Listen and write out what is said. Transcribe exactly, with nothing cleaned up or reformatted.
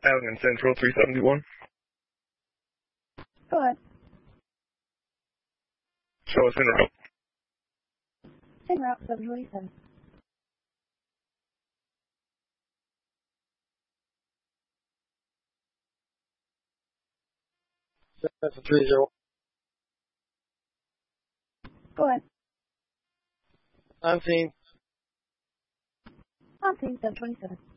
Allen Central three seventy-one. Go ahead. Show us in route. En route seven twenty-seven. seven three zero. Go ahead. I'm seeing I'm seeing seven twenty-seven.